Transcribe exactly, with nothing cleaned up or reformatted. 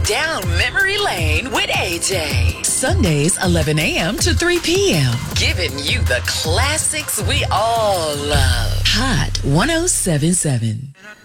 down memory lane with A J. Sundays, eleven a.m. to three p.m. Giving you the classics we all love. Hot one oh seven point seven.